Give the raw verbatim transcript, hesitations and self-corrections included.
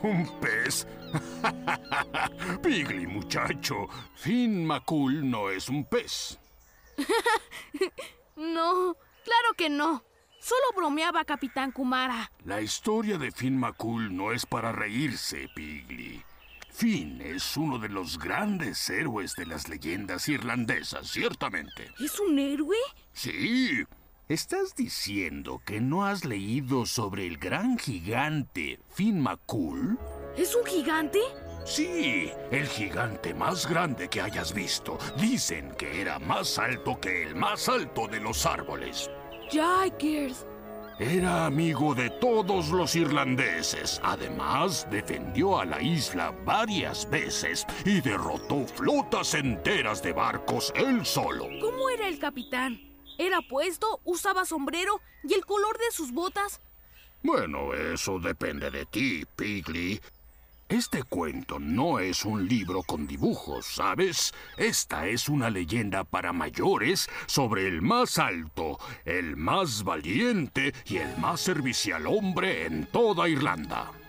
¿Un pez? Pigli, muchacho. Finn McCool no es un pez. No, claro que no. Solo bromeaba, Capitán Kumara. La historia de Finn McCool no es para reírse, Pigli. Finn es uno de los grandes héroes de las leyendas irlandesas, ciertamente. ¿Es un héroe? Sí. ¿Estás diciendo que no has leído sobre el gran gigante Finn McCool? ¿Es un gigante? Sí, el gigante más grande que hayas visto. Dicen que era más alto que el más alto de los árboles. Jikers. Era amigo de todos los irlandeses. Además, defendió a la isla varias veces y derrotó flotas enteras de barcos él solo. ¿Cómo era el capitán? ¿Era apuesto, usaba sombrero y el color de sus botas? Bueno, eso depende de ti, Pigli. Este cuento no es un libro con dibujos, ¿sabes? Esta es una leyenda para mayores sobre el más alto, el más valiente y el más servicial hombre en toda Irlanda.